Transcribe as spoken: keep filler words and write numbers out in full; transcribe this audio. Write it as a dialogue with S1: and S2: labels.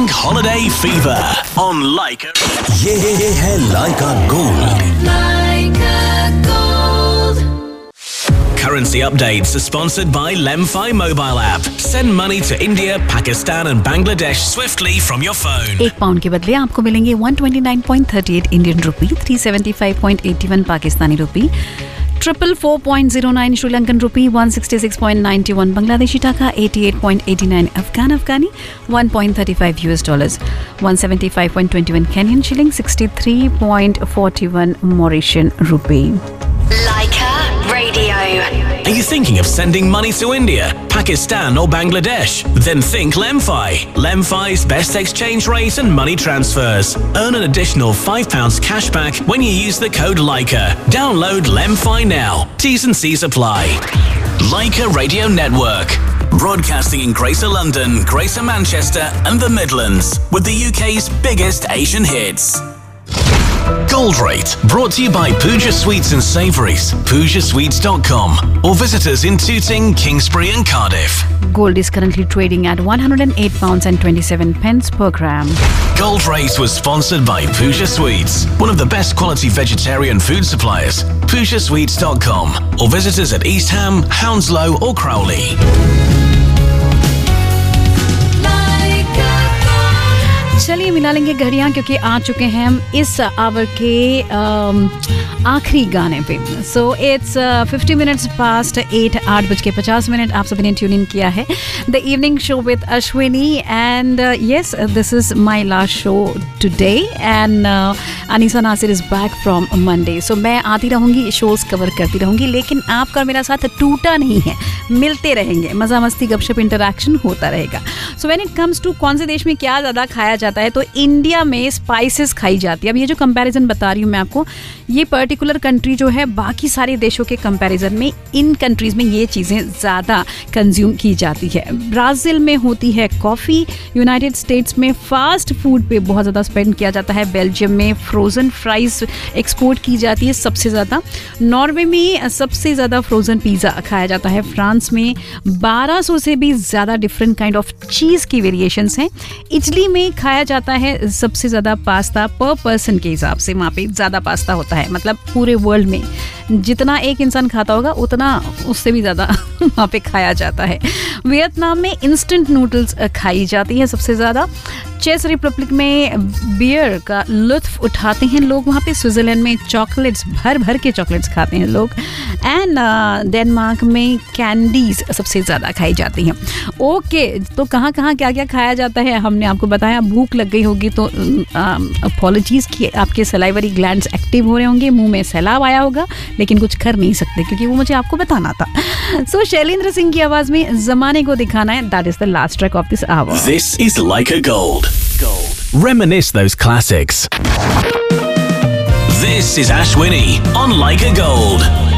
S1: Pink Holiday Fever on Leica.
S2: ये है Leica Gold.
S3: Leica Gold.
S1: Currency updates are sponsored by Lemfi mobile app. Send money to India, Pakistan and Bangladesh swiftly from your phone.
S4: एक pound के बदले आपको मिलेंगे one twenty-nine point three eight Indian rupee, three seventy-five point eight one Pakistani रुपी, triple four point zero nine Sri Lankan रुपी, one sixty-six point nine one Bangladeshi टाका, eighty-eight point eight nine Afghan Afghani, one point three five US dollars, one seventy-five point two one Kenyan shilling, sixty-three point four one Mauritian rupee.
S3: Leica Radio.
S1: Are you thinking of sending money to India, Pakistan or Bangladesh? Then think Lemfi. Lemfi's best exchange rate and money transfers. Earn an additional five pounds cash back when you use the code Leica. Download Lemfi now. T's and C's apply. Leica Radio Network. Broadcasting in Greater London, Greater Manchester and the Midlands with the U K's biggest Asian hits. Gold Rate, brought to you by Pooja Sweets and Savouries, pooja sweets dot com, or visit us in Tooting, Kingsbury and Cardiff.
S4: Gold is currently trading at one hundred eight pounds and twenty-seven pence per gram.
S1: Gold Rate was sponsored by Pooja Sweets, one of the best quality vegetarian food suppliers, pooja sweets dot com, or visit us at East Ham, Hounslow or Crowley.
S4: चलिए मिला लेंगे घड़ियाँ, क्योंकि आ चुके हैं हम इस our के आखिरी गाने पे. So it's fifty minutes past eight, आठ बज के पचास मिनट. आप सभी ने ट्यून इन किया है the evening show with Ashwini, and yes, this is my last show today, and Anisa Nasir is back from Monday. सो मैं आती रहूँगी, शोज कवर करती रहूँगी, लेकिन आपका मेरा साथ टूटा नहीं है. मिलते रहेंगे, मज़ा मस्ती गपशप इंटरेक्शन होता रहेगा. So when it comes to कौन से देश में क्या ज़्यादा खाया जाता है, तो इंडिया में स्पाइसेस खाई जाती है. अब ये जो कंपैरिजन बता रही हूँ मैं आपको, ये पर्टिकुलर कंट्री जो है बाकी सारे देशों के कंपैरिजन में इन कंट्रीज़ में ये चीज़ें ज़्यादा कंज्यूम की जाती है. ब्राज़ील में होती है कॉफ़ी, यूनाइटेड स्टेट्स में फास्ट फूड पे बहुत ज़्यादा स्पेंड किया जाता है, बेल्जियम में फ्रोज़न फ्राइज एक्सपोर्ट की जाती है सबसे ज़्यादा, नॉर्वे में सबसे ज़्यादा फ्रोज़न पिज़्ज़ा खाया जाता है, फ्रांस में बारह सौ से भी ज़्यादा डिफरेंट काइंड ऑफ चीज़ की वेरिएशंस हैं, इटली में खाया जाता है सबसे ज़्यादा पास्ता पर पर्सन के हिसाब से. वहाँ पे ज़्यादा पास्ता होता है, मतलब पूरे वर्ल्ड में जितना एक इंसान खाता होगा उतना उससे भी ज़्यादा वहाँ पे खाया जाता है. वियतनाम में इंस्टेंट नूडल्स खाई जाती है सबसे ज़्यादा. चेक रिपब्लिक में बियर का लुत्फ उठाते हैं लोग वहाँ पे. स्विट्ज़रलैंड में चॉकलेट्स, भर भर के चॉकलेट्स खाते हैं लोग. एंड डेनमार्क में कैंडीज सबसे ज़्यादा खाई जाती हैं. ओके, तो कहाँ कहाँ क्या क्या खाया जाता है हमने आपको बताया. भूख लग गई होगी तो अपॉलॉजीज़ की, आपके सलाइवरी ग्लैंड्स एक्टिव हो रहे होंगे, मुंह में सैलाब आया होगा, लेकिन कुछ कर नहीं सकते क्योंकि वो मुझे आपको बताना था. सो so, शैलेंद्र सिंह की आवाज़ में ज़माने को दिखाना है. That is the last track of this our.
S1: This is Leica Gold. Gold. Reminisce those classics. This is Ashwini on Leica Gold.